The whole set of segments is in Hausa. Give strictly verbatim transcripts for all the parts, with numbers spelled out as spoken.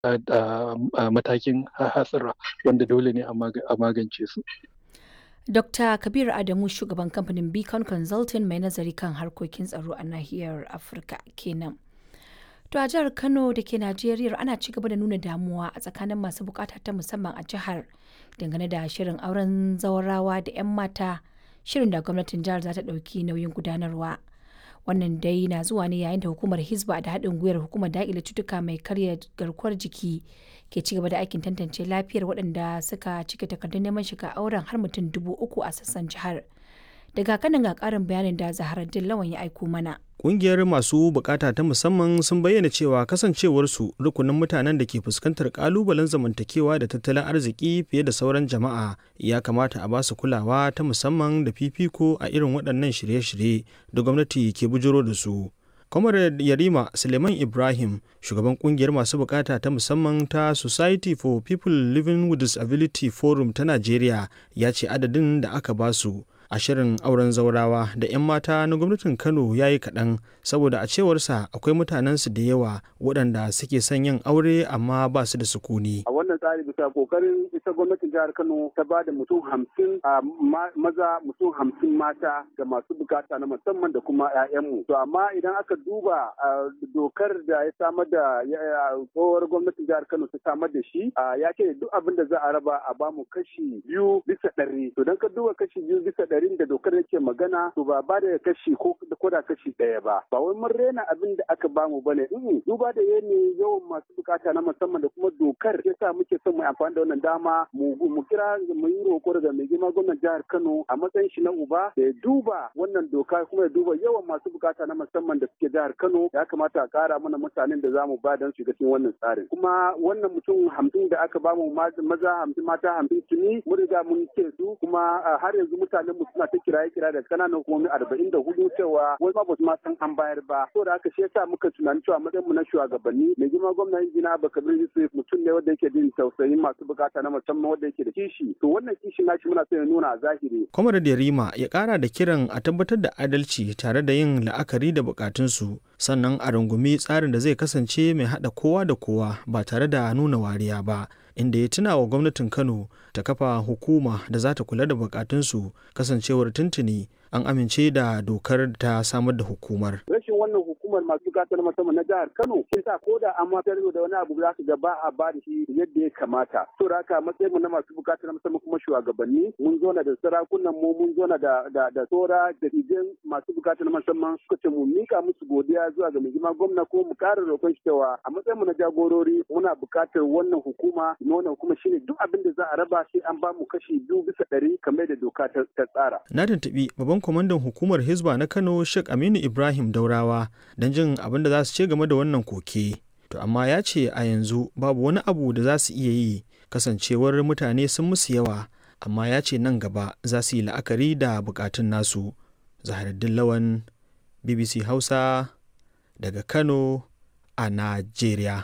a matakin hatsura wanda dole ne a magance su. Dr. Kabir Adamu shugaban kamfanin Beacon Consulting mai nazari kan harkokin tsaro a nahiyar Afirka kenan. To a jihar Kano da ke Najeriya ana ci gaba da nuna damuwa a tsakanin masu bukata ta musamman a jihar dangane da shirin auren zawarawa da 'yan mata, shirin da gwamnatin jihar za ta ɗauki nauyin gudanarwa. Wannan dai na zuwa ne yayin da hukumar Hizba da haɗin gwiwar hukumar daƙile cutuka mai karya garkuwar jiki ke ci gaba da aikin tantance lafiyar waɗanda suka cike takardun neman shiga auren har mutum dubu uku a sassan jihar. Daga kanan ga ƙarin bayanin da Zaharaddin Lawan ya aiko mana. Ƙungiyar masu bukata ta musamman sun bayyana cewa kasancewarsu rukunin mutanen da ke fuskantar ƙalubalen zamantakewa da tattalin arziki fiye da sauran jama'a ya kamata a basu kulawa ta musamman da fifiko a irin waɗannan shirye-shirye da gwamnati ke bujiro da su. Comrade Yarima Suleiman Ibrahim, shugaban kungiyar masu bukata ta musamman ta Society for People Living with Disability Forum ta Najeriya, ya ce adadin da aka basu a shirin auren zaurawa da 'yan mata na gwamnatin Kano ya yi kaɗan, saboda a cewarsa akwai mutanensu da yawa waɗanda suke son yin aure amma ba su da sukuni. A wannan tsari bisa kokarin ita gwamnatin jihar Kano ta ba da mutum hamsin a maza, mutum hamsin mata ga masu bukata na musamman da kuma 'ya'yanmu. To amma idan aka duba dokar da ya samar da tsohuwar gwamnatin jihar Kano ta samar da shi, ya ce duk abin da za a raba a bamu kashi biyu bisa ɗari. To don ka duba kashi biyu bisa ɗari da dokar yake magana, to ba ba da kashi ko da kashi ɗaya ba. Ba wai mun rena abin da aka bamu bane. Duba da yanayin yawan masu bukata na musamman da kuma dokar yasa muke son mu amfani da wannan dama mu kira mu yi roƙo daga mai girma gwamnan jihar Kano a matsayin shi na uba da ya duba wannan doka kuma ya duba yawan masu bukata na musamman da suke jihar Kano. Ya kamata a ƙara mana mutanen da za mu ba don shiga cikin wannan tsarin. Kuma wannan mutum hamsin da aka bamu maza hamsin mata hamsin tuni mun riga mun ce su, kuma har yanzu mutanen mu suna ta kiraye kira da kananan hukumomi arba'in da hudu cewa wai ma basu ma san an bayar ba. So da haka shi yasa muka tunani cewa matsayin mu na shugabanni mai girma gwamnan injina Bakabir Yusuf mutum ne wanda yake jin tausayin masu bukata na musamman wanda yake da kishi. To wannan kishi nashi muna so ya nuna a zahiri. Comrade Yarima ya kara da kiran a tabbatar da adalci tare da yin la'akari da bukatunsu, sannan a rungumi tsarin da zai kasance mai haɗa kowa da kowa ba tare da nuna wariya ba, inda ya tuna wa gwamnatin Kano ta kafa hukuma da za ta kula da bukatunsu, kasancewar tuntuni an amince da dokar ta samar da hukumar. Rashin wannan hukumar masu bukatar musamman na jihar Kano shi sa ko da an matar da wani abu za su ga ba a ba da shi yadda ya kamata. To da haka matsayin mu na masu bukatar musamman kuma shugabanni mun zo na da sarakunan mu mun zo na da da da tsora da idan masu bukatar musamman suka ce mu mika musu godiya zuwa ga mai girma gwamna ko mu ƙara roƙon shi cewa a matsayin mu na jagorori muna bukatar wannan hukuma, wannan hukuma shine duk abin da za a raba sai an ba mu kashi biyu bisa ɗari kamar da doka ta tsara. Na tuntuɓi babban kwamandan hukumar Hizba na Kano Sheikh Aminu Ibrahim Daurawa don jin abin da za su ce game da wannan koke. To amma ya ce a yanzu babu wani abu da za su iya yi kasancewar mutane sun musu yawa, amma ya ce nan gaba za su yi la'akari da bukatun nasu. Zaharaddin Lawan, B B C Hausa daga Kano a Najeriya.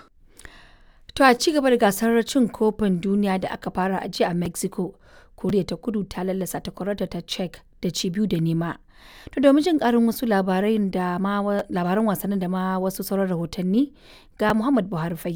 To a ci gaba da gasar cin kofin duniya da aka fara a jiya a Mexico, Koriya ta Kudu ta lallasa takwararta ta Czech da ci biyu da nema. To domin jin karin wasu labaran da ma labaran wasannin da ma wasu sauran rahotanni ga Muhammad Buhari Fage.